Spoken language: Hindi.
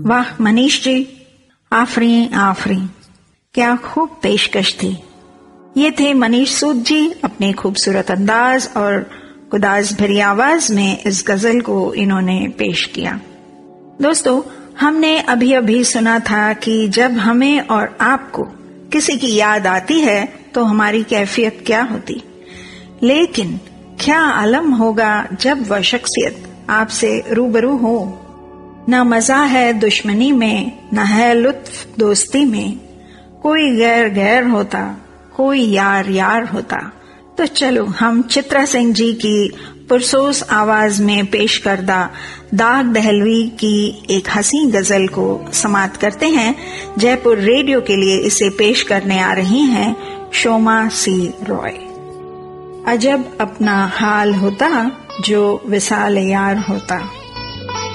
वाह मनीष जी, आफरी आफरी, क्या खूब पेशकश थी। ये थे मनीष सूद जी अपने खूबसूरत अंदाज और गुदाज भरी आवाज में इस गजल को इन्होंने पेश किया। दोस्तों, हमने अभी अभी सुना था कि जब हमें और आपको किसी की याद आती है तो हमारी कैफियत क्या होती, लेकिन क्या आलम होगा जब वह शख्सियत आपसे रूबरू हो। न मजा है दुश्मनी में, न है लुत्फ दोस्ती में, कोई गैर गैर होता, कोई यार यार होता। तो चलो हम चित्रा सिंह जी की पुरसोस आवाज में पेश करदा दाग दहलवी की एक हसी गजल को समाप्त करते हैं। जयपुर रेडियो के लिए इसे पेश करने आ रही हैं शोमा सी रॉय। अजब अपना हाल होता जो विसाल यार होता।